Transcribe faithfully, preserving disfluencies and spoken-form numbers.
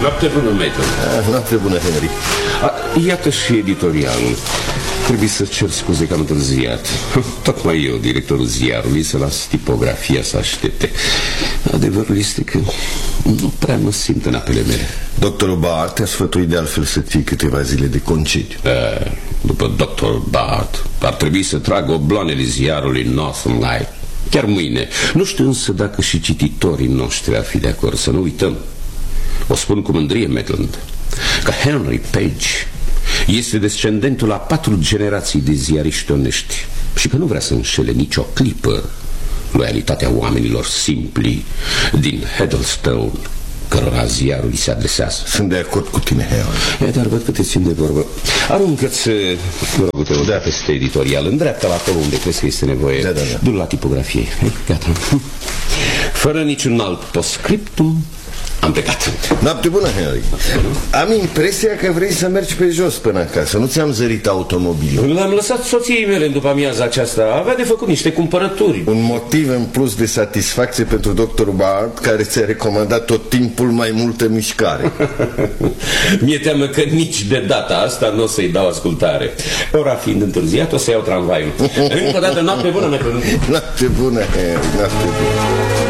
Noapte bună, Maitland. Ah, noapte bună, Henry. A, iată și editorialul. Trebuie să cer scuze că am întârziat. Tocmai eu, directorul ziarului, să las tipografia să aștepte. Adevărul este că nu prea mă simt în apele mele. Doctorul Bart te-a sfătuit de altfel să ții câteva zile de concediu. Da, după doctor Bart ar trebui să trag obloanele ziarului Northern Light chiar mâine. Nu știu însă dacă și cititorii noștri ar fi de acord. Să nu uităm, o spun cu mândrie, Maitland, că Henry Page este descendentul a patru generații de ziariști onești și că nu vrea să înșele nicio clipă loialitatea oamenilor simpli din Heatherstone, cărora ziarul îi se adresează. Sunt de acord cu tine, Henry. E, dar văd că te țin de vorbă. Aruncă-ți, mă rog, te o dată peste editorial, în dreapta la acolo unde crezi că este nevoie. Da, da, da. Du-l la tipografie. Hai, gata. Fără niciun alt postscriptum, am plecat. Noapte bună, Henry. Am impresia că vrei să mergi pe jos până acasă. Nu ți-am zărit automobilul. L-am lăsat soției mele în după amiaza aceasta. Avea de făcut niște cumpărături. Un motiv în plus de satisfacție pentru doctorul Bart, care ți-a recomandat tot timpul mai multă mișcare. Mi-e teamă că nici de data asta nu o să-i dau ascultare. Ora fiind întârziat, o să iau tramvaiul. Încă o dată, noapte bună, Maitland. Noapte bună, Henry, noapte bună.